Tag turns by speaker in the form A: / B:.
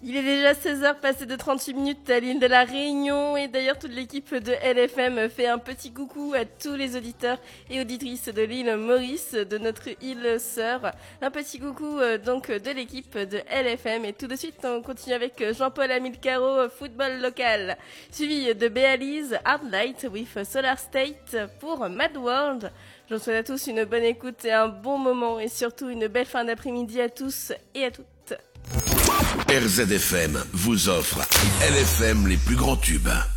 A: Il est déjà 16h passé de 38 minutes à l'île de la Réunion et d'ailleurs toute l'équipe de LFM fait un petit coucou à tous les auditeurs et auditrices de l'île Maurice, de notre île sœur. Un petit coucou donc de l'équipe de LFM et tout de suite on continue avec Jean-Paul Amilcaro, football local, suivi de Béalise, Hard Light with Solar State pour Mad World. Je vous souhaite à tous une bonne écoute et un bon moment et surtout une belle fin d'après-midi à tous et à toutes.
B: RZFM vous offre LFM les plus grands tubes.